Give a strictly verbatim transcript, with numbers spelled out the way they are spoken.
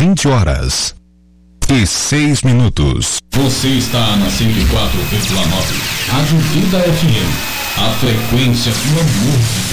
vinte horas e seis minutos. Você está na cento e quatro vírgula nove, Rádio Vida F M. A frequência do amor de Deus.